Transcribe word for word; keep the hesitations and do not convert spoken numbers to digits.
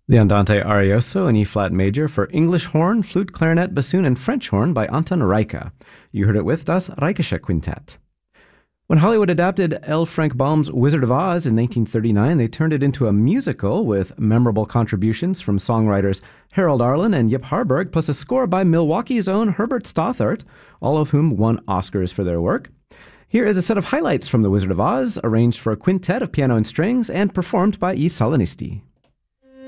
The Andante Arioso in E-flat major for English horn, flute, clarinet, bassoon, and French horn by Anton Reicha. You heard it with Das Reichische Quintet. When Hollywood adapted L. Frank Baum's Wizard of Oz in nineteen thirty-nine, they turned it into a musical with memorable contributions from songwriters Harold Arlen and Yip Harburg, plus a score by Milwaukee's own Herbert Stothart, all of whom won Oscars for their work. Here is a set of highlights from The Wizard of Oz, arranged for a quintet of piano and strings and performed by I Salinisti.